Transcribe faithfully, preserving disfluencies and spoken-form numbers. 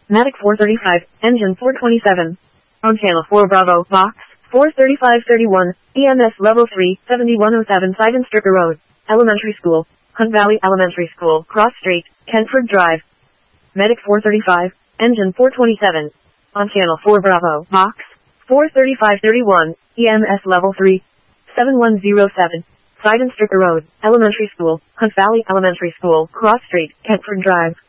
Matic four thirty-five, Engine four twenty-seven. On Channel four Bravo, Box, four thirty-five thirty-one, E M S Level three, seventy-one oh seven Side and Stripper Road, Elementary School, Hunt Valley Elementary School, Cross Street, Kentford Drive. Medic four thirty-five, Engine four twenty-seven. On Channel four Bravo, Box, four thirty-five thirty-one, E M S Level three, seventy-one oh seven, Side and Stripper Road, Elementary School, Hunt Valley Elementary School, Cross Street, Kentford Drive.